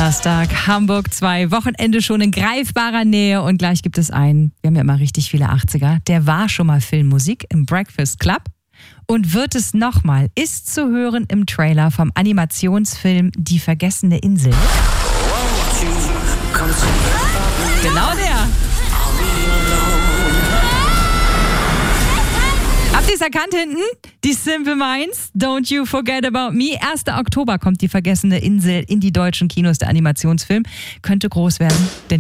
Donnerstag, Hamburg 2, Wochenende schon in greifbarer Nähe und gleich gibt es einen, wir haben ja immer richtig viele 80er, der war schon mal Filmmusik im Breakfast Club und wird es nochmal, ist zu hören im Trailer vom Animationsfilm Die vergessene Insel. Genau der. Habt ihr es erkannt hinten? Die Simple Minds, Don't You Forget About Me. 1. Oktober kommt Die vergessene Insel in die deutschen Kinos. Der Animationsfilm könnte groß werden, denn